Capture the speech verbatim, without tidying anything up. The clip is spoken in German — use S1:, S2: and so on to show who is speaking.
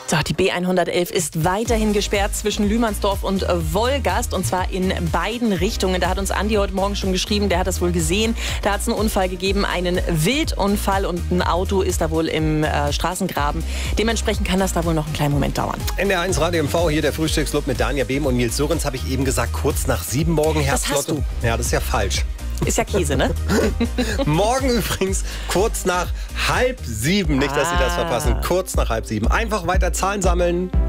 S1: So, die B hundertelf ist weiterhin gesperrt zwischen Lühmannsdorf und Wolgast, und zwar in beiden Richtungen. Da hat uns Andi heute Morgen schon geschrieben, der hat das wohl gesehen. Da hat es einen Unfall gegeben, einen Wildunfall, und ein Auto ist da wohl im äh, Straßengraben. Dementsprechend kann das da wohl noch einen kleinen Moment dauern.
S2: N D R eins Radio M V, hier der Frühstücksclub mit Danja Behm und Nils Surrens, habe ich eben gesagt, kurz nach sieben morgen Herbstlotto.
S1: Das hast du.
S2: Ja, das ist ja falsch.
S1: Ist ja Käse, ne?
S2: Morgen übrigens kurz nach halb sieben. Nicht, dass Sie das verpassen. Kurz nach halb sieben. Einfach weiter Zahlen sammeln.